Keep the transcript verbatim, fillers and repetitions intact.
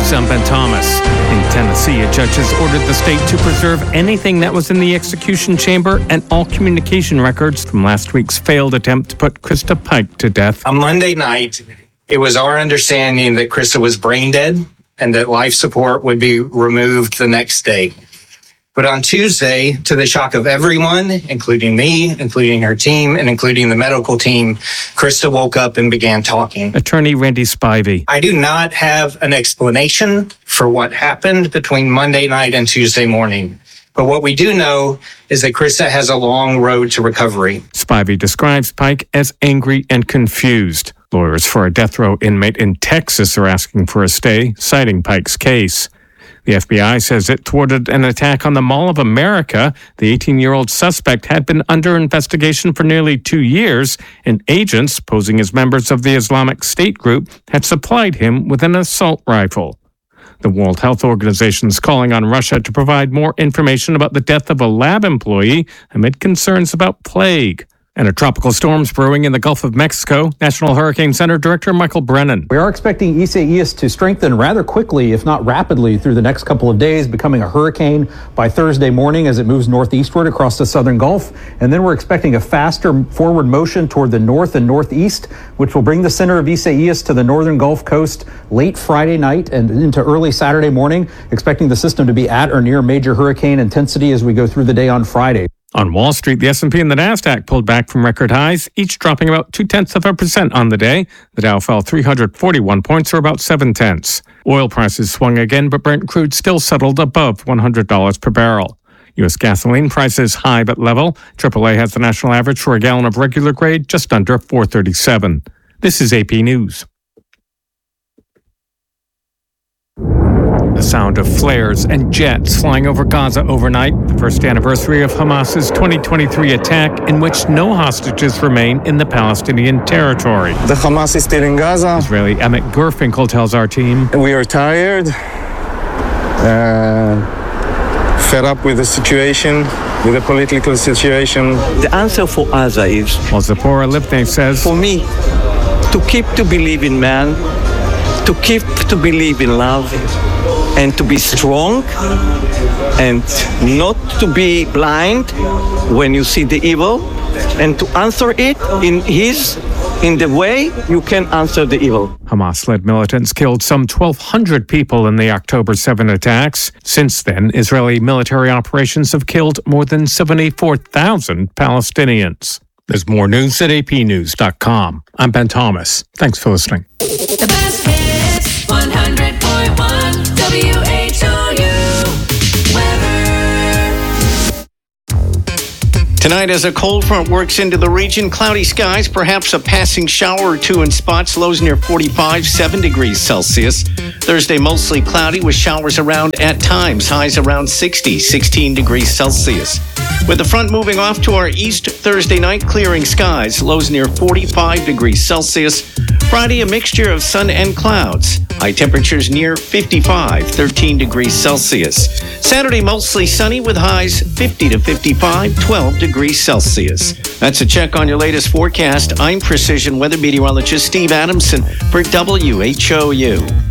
News, I'm Ben Thomas. In Tennessee, a judge has ordered the state to preserve anything that was in the execution chamber and all communication records from last week's failed attempt to put Krista Pike to death. On Monday night, it was our understanding that Krista was brain dead and that life support would be removed the next day. But on Tuesday, to the shock of everyone, including me, including her team, and including the medical team, Krista woke up and began talking. Attorney Randy Spivey. I do not have an explanation for what happened between Monday night and Tuesday morning. But what we do know is that Krista has a long road to recovery. Spivey describes Pike as angry and confused. Lawyers for a death row inmate in Texas are asking for a stay, citing Pike's case. The F B I says it thwarted an attack on the Mall of America. The eighteen-year-old suspect had been under investigation for nearly two years, and agents, posing as members of the Islamic State group, had supplied him with an assault rifle. The World Health Organization is calling on Russia to provide more information about the death of a lab employee amid concerns about plague. And a tropical storm's brewing in the Gulf of Mexico. National Hurricane Center Director Michael Brennan. We are expecting Isaias to strengthen rather quickly, if not rapidly, through the next couple of days, becoming a hurricane by Thursday morning as it moves northeastward across the southern Gulf. And then we're expecting a faster forward motion toward the north and northeast, which will bring the center of Isaias to the northern Gulf Coast late Friday night and into early Saturday morning, expecting the system to be at or near major hurricane intensity as we go through the day on Friday. On Wall Street, the S and P and the NASDAQ pulled back from record highs, each dropping about two-tenths of a percent on the day. The Dow fell three hundred forty-one points, or about seven-tenths. Oil prices swung again, but Brent crude still settled above one hundred dollars per barrel. U S gasoline prices high but level. triple A has the national average for a gallon of regular grade just under four thirty-seven. This is A P News. The sound of flares and jets flying over Gaza overnight, the first anniversary of Hamas's twenty twenty-three attack in which no hostages remain in the Palestinian territory. The Hamas is still in Gaza. Israeli Emmett Gerfinkel tells our team. We are tired, uh, fed up with the situation, with the political situation. The answer for Gaza is, while Zipporah Livneh says, for me, to keep to believe in man, to keep to believe in love, and to be strong and not to be blind when you see the evil, and to answer it in his in the way you can answer the evil. Hamas-led militants killed some twelve hundred people in the October seventh attacks. Since then, Israeli military operations have killed more than seventy-four thousand Palestinians. There's more news at A P news dot com. I'm Ben Thomas. Thanks for listening. The best hits, one hundred point one W H O U weather. Tonight, as a cold front works into the region, cloudy skies, perhaps a passing shower or two in spots, lows near forty-five, seven degrees Celsius. Thursday, mostly cloudy with showers around at times, highs around sixty, sixteen degrees Celsius. With the front moving off to our east Thursday night, clearing skies, lows near forty-five degrees Celsius. Friday, a mixture of sun and clouds. High temperatures near fifty-five, thirteen degrees Celsius. Saturday, mostly sunny with highs fifty to fifty-five, twelve degrees Celsius. That's a check on your latest forecast. I'm Precision Weather Meteorologist Steve Adamson for W H O U.